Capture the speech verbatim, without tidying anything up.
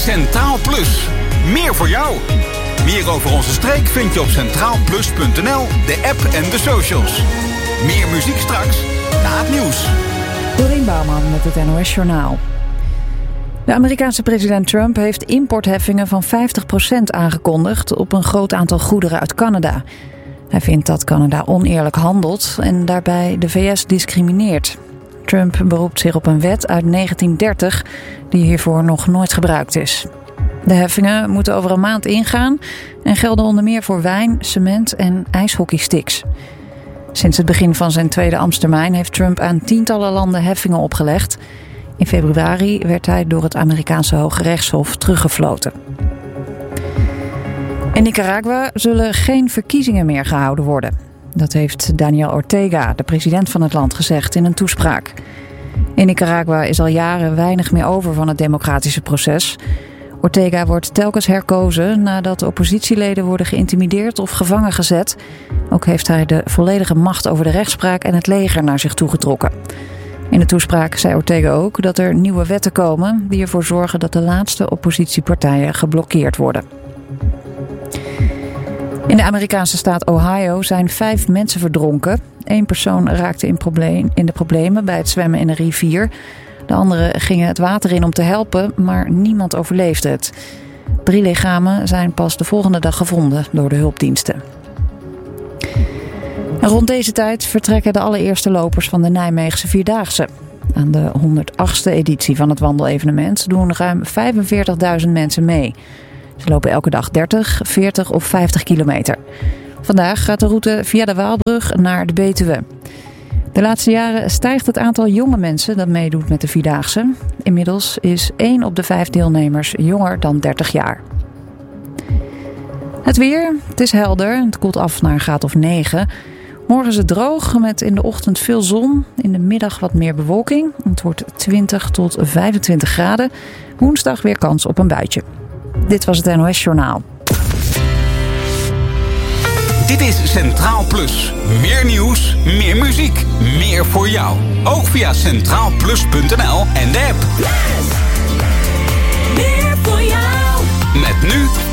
Centraal Plus. Meer voor jou. Meer over onze streek vind je op centraal plus punt n l, de app en de socials. Meer muziek straks na het nieuws. Dorien Bouwman met het N O S Journaal. De Amerikaanse president Trump heeft importheffingen van vijftig procent aangekondigd op een groot aantal goederen uit Canada. Hij vindt dat Canada oneerlijk handelt en daarbij de V S discrimineert. Trump beroept zich op een wet uit negentien dertig die hiervoor nog nooit gebruikt is. De heffingen moeten over een maand ingaan en gelden onder meer voor wijn, cement en ijshockeysticks. Sinds het begin van zijn tweede ambtstermijn heeft Trump aan tientallen landen heffingen opgelegd. In februari werd hij door het Amerikaanse Hoge Rechtshof teruggefloten. In Nicaragua zullen geen verkiezingen meer gehouden worden. Dat heeft Daniel Ortega, de president van het land, gezegd in een toespraak. In Nicaragua is al jaren weinig meer over van het democratische proces. Ortega wordt telkens herkozen nadat oppositieleden worden geïntimideerd of gevangen gezet. Ook heeft hij de volledige macht over de rechtspraak en het leger naar zich toegetrokken. In de toespraak zei Ortega ook dat er nieuwe wetten komen die ervoor zorgen dat de laatste oppositiepartijen geblokkeerd worden. In de Amerikaanse staat Ohio zijn vijf mensen verdronken. Eén persoon raakte in, probleem, in de problemen bij het zwemmen in een rivier. De anderen gingen het water in om te helpen, maar niemand overleefde het. Drie lichamen zijn pas de volgende dag gevonden door de hulpdiensten. En rond deze tijd vertrekken de allereerste lopers van de Nijmeegse Vierdaagse. Aan de honderdachtste editie van het wandelevenement doen ruim vijfenveertigduizend mensen mee. Ze lopen elke dag dertig, veertig of vijftig kilometer. Vandaag gaat de route via de Waalbrug naar de Betuwe. De laatste jaren stijgt het aantal jonge mensen dat meedoet met de Vierdaagse. Inmiddels is één op de vijf deelnemers jonger dan dertig jaar. Het weer, het is helder, het koelt af naar een graad of negen. Morgen is het droog met in de ochtend veel zon. In de middag wat meer bewolking. Het wordt twintig tot vijfentwintig graden. Woensdag weer kans op een buitje. Dit was het N O S Journaal. Dit is Centraal Plus. Meer nieuws, meer muziek, meer voor jou. Ook via centraal plus punt n l en de app. Yes! Meer voor jou. Met nu